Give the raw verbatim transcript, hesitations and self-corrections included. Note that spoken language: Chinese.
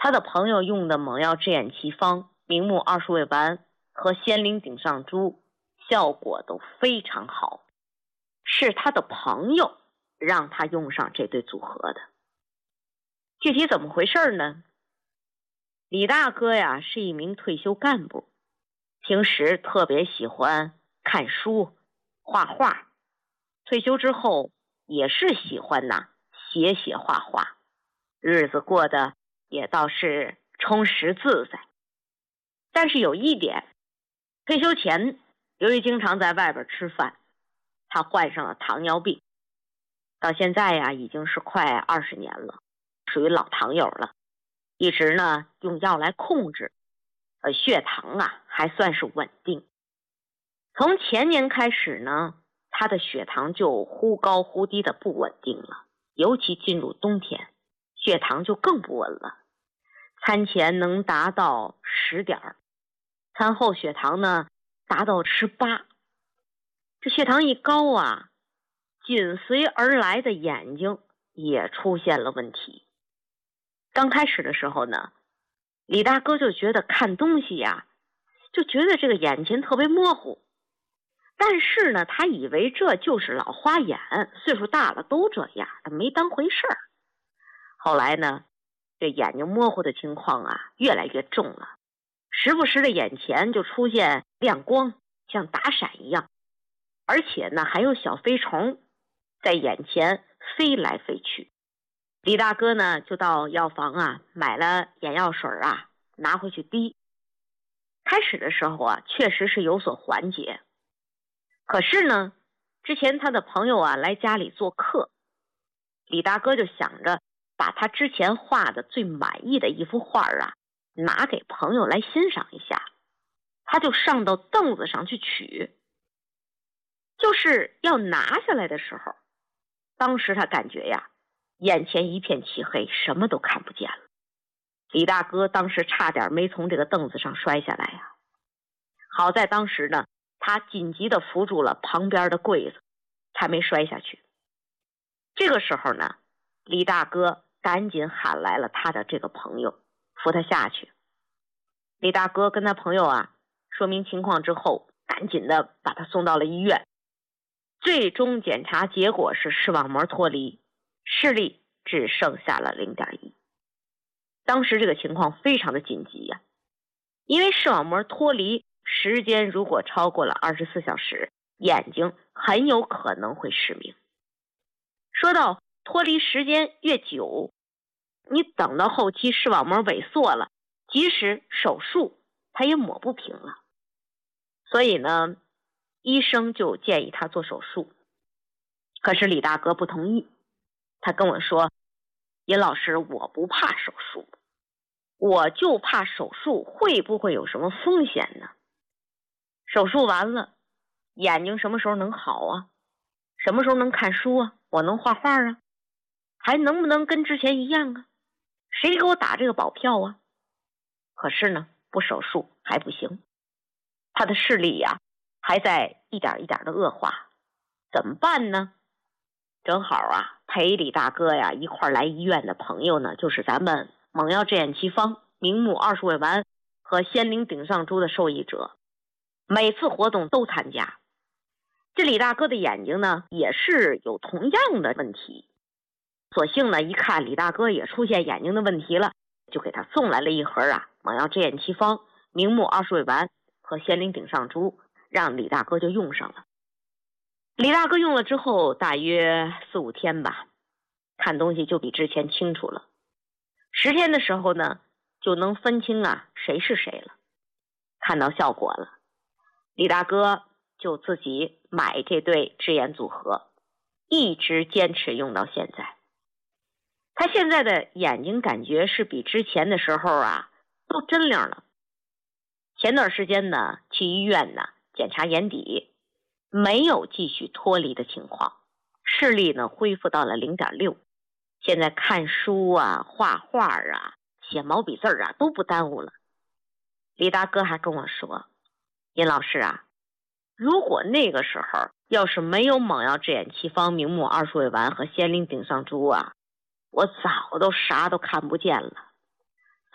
他的朋友用的猛药制眼奇方、明目二十味丸和仙灵顶上珠效果都非常好，是他的朋友让他用上这对组合的。具体怎么回事呢？李大哥呀是一名退休干部，平时特别喜欢看书、画画，退休之后也是喜欢呐写写画画，日子过得也倒是充实自在。但是有一点，退休前由于经常在外边吃饭，他患上了糖尿病，到现在呀已经是快二十年了，属于老糖友了，一直呢用药来控制，呃，血糖啊还算是稳定。从前年开始呢，他的血糖就忽高忽低的不稳定了，尤其进入冬天，血糖就更不稳了。餐前能达到十点，餐后血糖呢达到十八。这血糖一高啊，紧随而来的眼睛也出现了问题。刚开始的时候呢，李大哥就觉得看东西呀，就觉得这个眼前特别模糊。但是呢，他以为这就是老花眼，岁数大了都这样，他没当回事儿。后来呢，这眼睛模糊的情况啊越来越重了，时不时的眼前就出现亮光，像打闪一样，而且呢还有小飞虫在眼前飞来飞去。李大哥呢就到药房啊买了眼药水啊，拿回去滴。开始的时候啊确实是有所缓解，可是呢之前他的朋友啊来家里做客，李大哥就想着把他之前画的最满意的一幅画啊拿给朋友来欣赏一下，他就上到凳子上去取，就是要拿下来的时候，当时他感觉呀眼前一片漆黑，什么都看不见了。李大哥当时差点没从这个凳子上摔下来呀，好在当时呢他紧急的扶住了旁边的柜子，才没摔下去。这个时候呢，李大哥赶紧喊来了他的这个朋友，扶他下去。李大哥跟他朋友啊说明情况之后，赶紧的把他送到了医院。最终检查结果是视网膜脱离，视力只剩下了 零点一。 当时这个情况非常的紧急呀、啊，因为视网膜脱离时间如果超过了二十四小时，眼睛很有可能会失明。说到脱离时间越久，你等到后期视网膜萎缩了，即使手术它也抹不平了。所以呢医生就建议他做手术，可是李大哥不同意。他跟我说，尹老师，我不怕手术，我就怕手术会不会有什么风险呢？手术完了，眼睛什么时候能好啊？什么时候能看书啊？我能画画啊？还能不能跟之前一样啊？谁给我打这个保票啊？可是呢，不手术还不行，他的视力呀、啊、还在一点一点的恶化，怎么办呢？正好啊，陪李大哥呀一块来医院的朋友呢，就是咱们猛药制眼奇方、明目二十味丸和仙灵顶上珠的受益者，每次活动都参加。这李大哥的眼睛呢，也是有同样的问题，索性呢一看李大哥也出现眼睛的问题了，就给他送来了一盒啊猛药制眼奇方、明目二十味丸和仙灵顶上珠，让李大哥就用上了。李大哥用了之后大约四五天吧，看东西就比之前清楚了。十天的时候呢，就能分清啊谁是谁了。看到效果了，李大哥就自己买这对制眼组合，一直坚持用到现在。他现在的眼睛感觉是比之前的时候啊都真亮了。前段时间呢去医院呢检查眼底，没有继续脱离的情况，视力呢恢复到了 零点六。 现在看书啊、画画啊、写毛笔字啊都不耽误了。李大哥还跟我说，尹老师啊，如果那个时候要是没有猛药制眼奇方、明目二十味丸和仙灵顶上珠啊，我早都啥都看不见了。